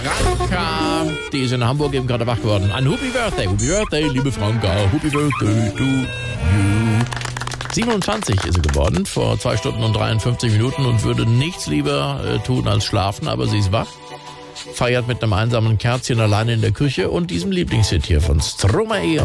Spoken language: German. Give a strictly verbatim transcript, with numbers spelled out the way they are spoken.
Franka, die ist in Hamburg eben gerade wach geworden. Ein Happy Birthday, Happy Birthday, liebe Franka, Happy Birthday to you. siebenundzwanzig ist sie geworden, vor zwei Stunden und dreiundfünfzig Minuten und würde nichts lieber äh, tun als schlafen, aber sie ist wach. Feiert mit einem einsamen Kerzchen alleine in der Küche und diesem Lieblingshit hier von Stromae.